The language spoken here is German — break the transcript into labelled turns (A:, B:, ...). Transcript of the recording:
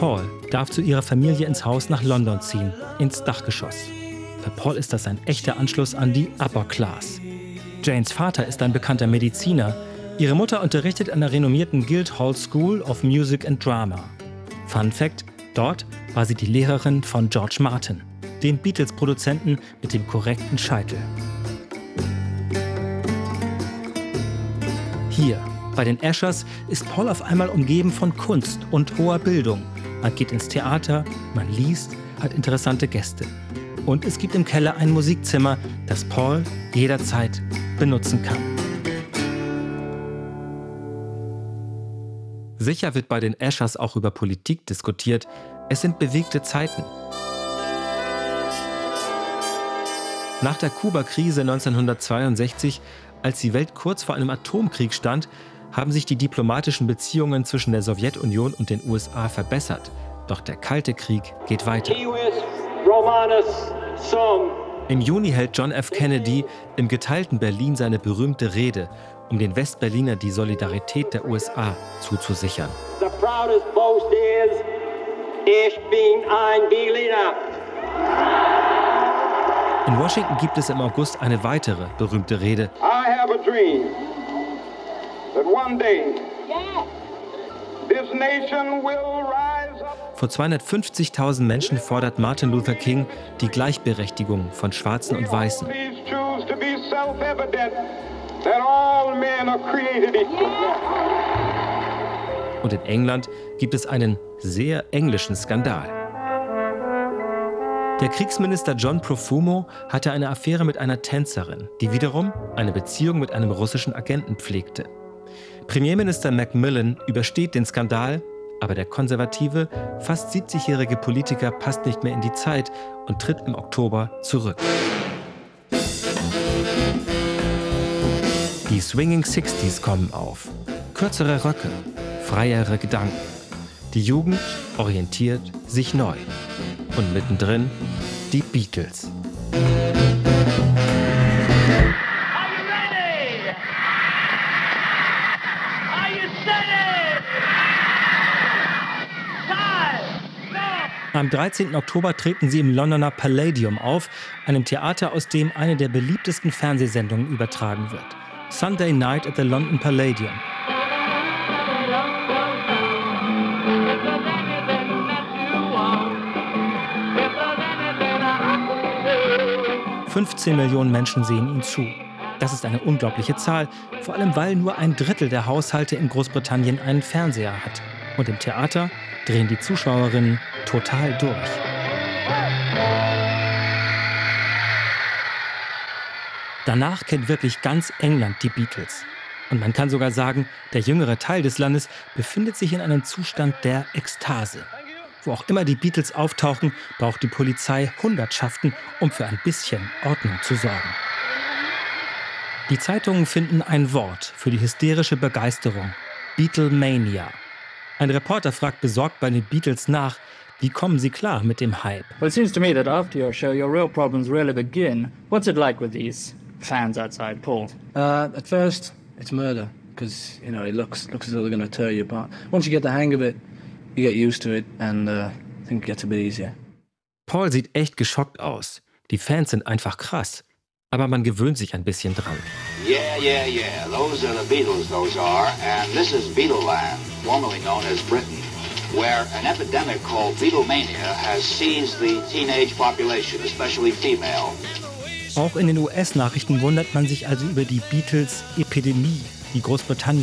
A: Paul darf zu ihrer Familie ins Haus nach London ziehen, ins Dachgeschoss. Für Paul ist das ein echter Anschluss an die Upper Class. Janes Vater ist ein bekannter Mediziner. Ihre Mutter unterrichtet an der renommierten Guildhall School of Music and Drama. Fun Fact: Dort war sie die Lehrerin von George Martin, dem Beatles-Produzenten mit dem korrekten Scheitel. Hier, bei den Ashers, ist Paul auf einmal umgeben von Kunst und hoher Bildung. Man geht ins Theater, man liest, hat interessante Gäste. Und es gibt im Keller ein Musikzimmer, das Paul jederzeit benutzen kann. Sicher wird bei den Ashers auch über Politik diskutiert. Es sind bewegte Zeiten. Nach der Kuba-Krise 1962, als die Welt kurz vor einem Atomkrieg stand, haben sich die diplomatischen Beziehungen zwischen der Sowjetunion und den USA verbessert. Doch der Kalte Krieg geht weiter. Im Juni hält John F. Kennedy im geteilten Berlin seine berühmte Rede, um den Westberliner die Solidarität der USA zuzusichern.
B: The proudest boast is, ich bin ein Berliner.
A: In Washington gibt es im August eine weitere berühmte Rede.
B: I have a dream that one day this nation will rise up.
A: Vor 250.000 Menschen fordert Martin Luther King die Gleichberechtigung von Schwarzen und Weißen.
B: Please choose to be self-evident that all men are created equal.
A: Und in England gibt es einen sehr englischen Skandal. Der Kriegsminister John Profumo hatte eine Affäre mit einer Tänzerin, die wiederum eine Beziehung mit einem russischen Agenten pflegte. Premierminister Macmillan übersteht den Skandal, aber der konservative, fast 70-jährige Politiker passt nicht mehr in die Zeit und tritt im Oktober zurück. Die Swinging Sixties kommen auf. Kürzere Röcke, freiere Gedanken. Die Jugend orientiert sich neu. Und mittendrin die Beatles. Am 13. Oktober treten sie im Londoner Palladium auf, einem Theater, aus dem eine der beliebtesten Fernsehsendungen übertragen wird. Sunday Night at the London Palladium. ...15 Millionen Menschen sehen ihnen zu. Das ist eine unglaubliche Zahl, vor allem weil nur ein Drittel der Haushalte in Großbritannien einen Fernseher hat. Und im Theater drehen die Zuschauerinnen total durch. Danach kennt wirklich ganz England die Beatles. Und man kann sogar sagen, der jüngere Teil des Landes befindet sich in einem Zustand der Ekstase. Wo auch immer die Beatles auftauchen, braucht die Polizei Hundertschaften, um für ein bisschen Ordnung zu sorgen. Die Zeitungen finden ein Wort für die hysterische Begeisterung: Beatlemania. Ein Reporter fragt besorgt bei den Beatles nach, wie kommen sie klar mit dem Hype?
C: Well, it seems to me that after your show, your real problems really begin. What's it like with these fans outside, Paul?
D: At first, it's murder, because, it looks as though they're going to tear you apart. Once you get the hang of it, you get used to it, and I think it gets a bit easier.
A: Paul sieht echt geschockt aus. Die Fans sind einfach krass. Aber man gewöhnt sich ein bisschen dran.
E: Yeah. Those are the Beatles, those are. And this is Beatleland, formerly known as Britain, where an epidemic called Beatlemania has seized the teenage population, especially female.
A: Auch in den US-Nachrichten wundert man sich also über die Beatles-Epidemie, die Großbritannien